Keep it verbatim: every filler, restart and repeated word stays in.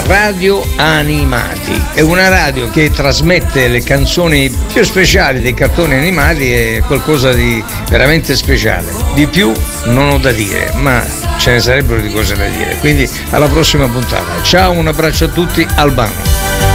Radio Animati. È una radio che trasmette le canzoni più speciali dei cartoni animati, è qualcosa di veramente speciale. Di più non ho da dire, ma ce ne sarebbero di cose da dire. Quindi alla prossima puntata. Ciao, un abbraccio a tutti, Albano.